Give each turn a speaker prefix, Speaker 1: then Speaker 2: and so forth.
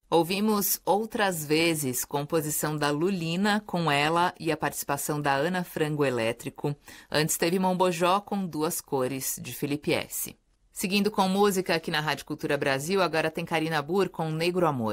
Speaker 1: Ouvimos Outras Vezes, composição da Lulina, com ela e a participação da Ana Frango Elétrico. Antes teve Mombojó com Duas Cores, de Felipe S. Seguindo com música aqui na Rádio Cultura Brasil, agora tem Karina Burr com Negro Amor.